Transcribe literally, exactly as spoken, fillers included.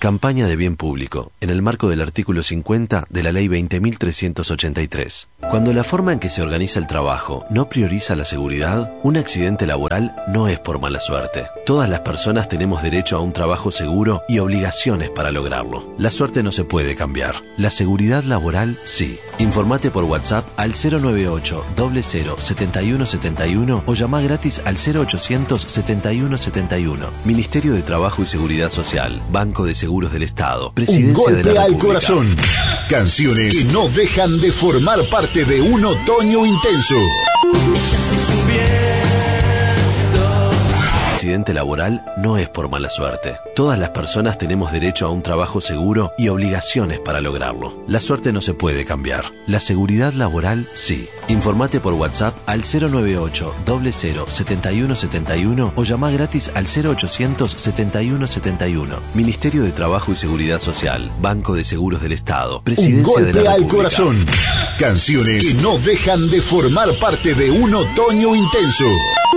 Campaña de bien público, en el marco del artículo cincuenta de la Ley veinte mil trescientos ochenta y tres. Cuando la forma en que se organiza el trabajo no prioriza la seguridad, un accidente laboral no es por mala suerte. Todas las personas tenemos derecho a un trabajo seguro y obligaciones para lograrlo. La suerte no se puede cambiar. La seguridad laboral, sí. Informate por WhatsApp al cero noventa y ocho, cero cero, setenta y uno setenta y uno o llama gratis al cero ochocientos, setenta y uno setenta y uno. Ministerio de Trabajo y Seguridad Social, Banco de Seguros del Estado, Presidencia de la República. Un golpe al corazón. Canciones que no dejan de formar parte de un otoño intenso. Accidente laboral no es por mala suerte. Todas las personas tenemos derecho a un trabajo seguro y obligaciones para lograrlo. La suerte no se puede cambiar. La seguridad laboral, sí. Informate por WhatsApp al cero noventa y ocho, cero cero, setenta y uno setenta y uno o llama gratis al cero ochocientos, setenta y uno setenta y uno. Ministerio de Trabajo y Seguridad Social, Banco de Seguros del Estado, Presidencia de la República. Un golpe al corazón. Canciones que no dejan de formar parte de un otoño intenso.